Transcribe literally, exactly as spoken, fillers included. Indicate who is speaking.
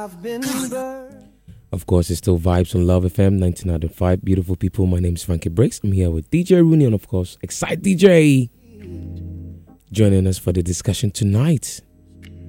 Speaker 1: Of course, it's still Vibes on Love F M ninety-nine point five. Beautiful people, my name is Frankie Briggs. I'm here with D J Rooney and, of course, Excite D J, joining us for the discussion tonight.